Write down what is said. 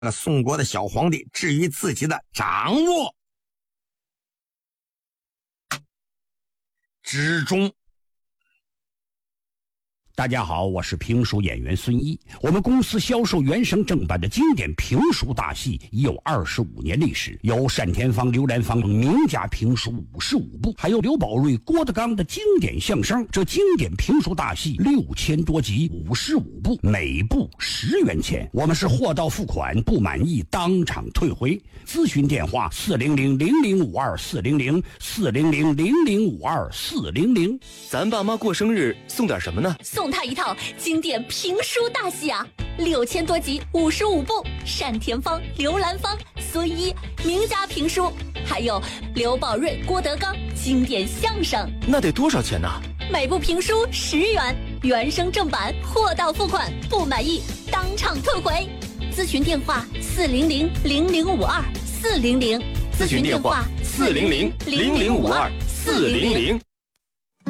宋国的小皇帝置于自己的掌握之中。 大家好，我是评书演员孙一。我们公司销售原声正版的经典评书大戏已有25年历史，有单田芳、刘兰芳名家评书55部，还有刘宝瑞、郭德纲的经典相声。这经典评书大戏6000多集，55部，每部10元钱。我们是货到付款，不满意当场退回。咨询电话400-0052-400，400-0052-400。 咱爸妈过生日送点什么呢？ 送他一套经典评书大戏啊，6000多集，55部，单田芳、刘兰芳、孙一名家评书，还有刘宝瑞、郭德纲经典相声。 那得多少钱呢？ 每部评书10元，原声正版，货到付款，不满意当场退回。咨询电话400-0052-400， 咨询电话400-0052-400。